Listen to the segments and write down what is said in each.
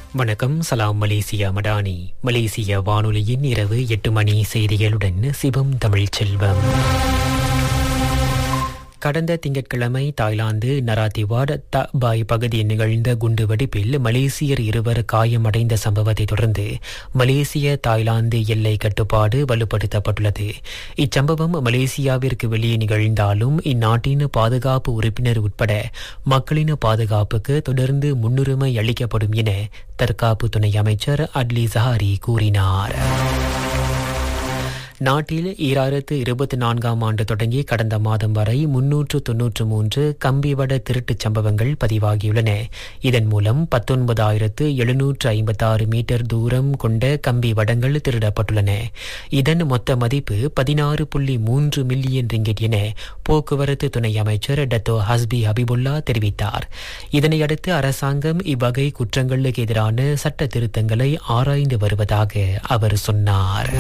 வணக்கம். சலாம் மலேசியா மடானி. மலேசிய வானொலியின் இரவு 8 மணி செய்திகளுடன் சிவம் தமிழ் செல்வம். கடந்த திங்கட்கிழமை தாய்லாந்து நராத்திவாட் தபாய் பகுதியில் நிகழ்ந்த குண்டுவெடிப்பில் மலேசியர் 2 காயமடைந்த சம்பவத்தை தொடர்ந்து மலேசிய தாய்லாந்து எல்லை கட்டுப்பாடு வலுப்படுத்தப்பட்டுள்ளது. இச்சம்பவம் மலேசியாவிற்கு வெளியே நிகழ்ந்தாலும் இந்நாட்டின் பாதுகாப்பு உறுப்பினர் உட்பட மக்களின் பாதுகாப்புக்கு தொடர்ந்து முன்னுரிமை அளிக்கப்படும் என தற்காப்பு துணை அமைச்சர் அட்லி ஜஹாரி கூறினார். நாட்டில் 2024ஆம் ஆண்டு தொடங்கி கடந்த மாதம் வரை 393 கம்பிவட திருட்டுச் சம்பவங்கள் பதிவாகியுள்ளன. இதன் மூலம் 19,756 மீட்டர் தூரம் கொண்ட கம்பி வடங்கள் திருடப்பட்டுள்ளன. இதன் மொத்த மதிப்பு 16.3 மில்லியன் ரிங்கெட் என போக்குவரத்து துணை அமைச்சர் டத்தோ ஹஸ்பி ஹபிபுல்லா தெரிவித்தார். இதனையடுத்து அரசாங்கம் இவ்வகை குற்றங்களுக்கு எதிரான சட்ட திருத்தங்களை ஆராய்ந்து வருவதாக அவர் சொன்னார்.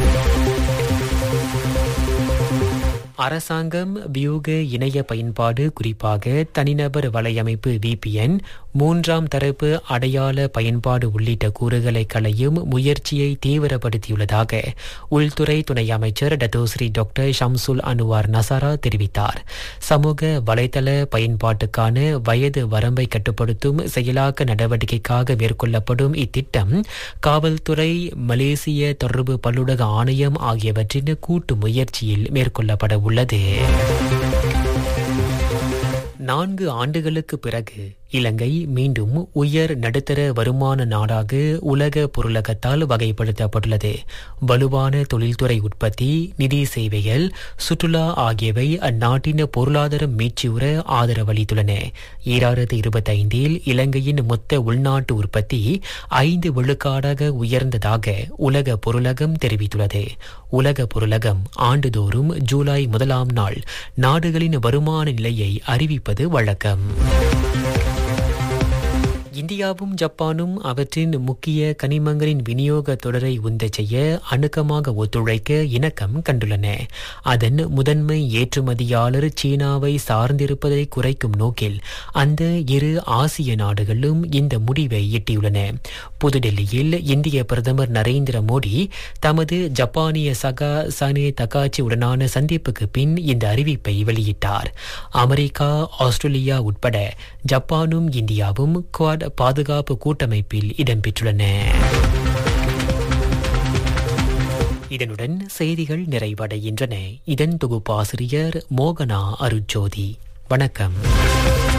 அரசாங்கம் வியூக இணைய பயன்பாடு, குறிப்பாக தனிநபர் வலையமைப்பு VPN, மூன்றாம் தரப்பு அடையாள பயன்பாடு உள்ளிட்ட கூறுகளை களையும் முயற்சியை தீவிரப்படுத்தியுள்ளதாக உள்துறை துணை அமைச்சர் டத்தோஸ்ரீ டாக்டர் ஷம்சுல் அன்வார் நசாரா தெரிவித்தார். சமூக வலைதள பயன்பாட்டுக்கான வயது வரம்பை கட்டுப்படுத்தும் செயலாக்க நடவடிக்கைக்காக மேற்கொள்ளப்படும் இத்திட்டம் காவல்துறை, மலேசிய தொடர்பு பல்லுலக ஆணையம் ஆகியவற்றின் கூட்டு முயற்சியில் மேற்கொள்ளப்பட உள்ளது. 4 ஆண்டுகளுக்கு பிறகு இலங்கை மீண்டும் உயர் நடுத்தர வருமான நாடாக உலக பொருளகத்தால் வகைப்படுத்தப்பட்டுள்ளது. வலுவான தொழில்துறை உற்பத்தி, நிதி சேவைகள், சுற்றுலா ஆகியவை அந்நாட்டின் பொருளாதாரம் மீட்சியுற ஆதரவளித்துள்ளன. 2025இல் இலங்கையின் மொத்த உள்நாட்டு உற்பத்தி 5 விழுக்காடாக உயர்ந்ததாக உலக பொருளகம் தெரிவித்துள்ளது. உலக பொருளகம் ஆண்டுதோறும் ஜூலை 1ஆம் நாள் நாடுகளின் வருமான நிலையை அறிவிப்பது வழக்கம். இந்தியாவும் ஜப்பானும் அவற்றின் முக்கிய கனிமங்களின் விநியோக தொடரை உந்தச் செய்ய அணுக்கமாக ஒத்துழைக்க இணக்கம் கண்டுள்ளன. அதன் முதன்மை ஏற்றுமதியாளர் சீனாவை சார்ந்திருப்பதை குறைக்கும் நோக்கில் அந்த இரு ஆசிய நாடுகளும் இந்த முடிவை எட்டியுள்ளன. புதுடெல்லியில் இந்திய பிரதமர் நரேந்திர மோடி தமது ஜப்பானிய சகா சனே தகாச்சி உடனான சந்திப்புக்கு பின் இந்த அறிவிப்பை வெளியிட்டார். அமெரிக்கா, ஆஸ்திரேலியா உட்பட ஜப்பானும் இந்தியாவும் குவாட் பாதுகாப்பு கூட்டமைப்பில் இடம்பெற்றுள்ளன. இதனுடன் செய்திகள் நிறைவடைகின்றன. இதன் தொகுப்பாசிரியர் மோகனா அருட்ஜோதி. வணக்கம்.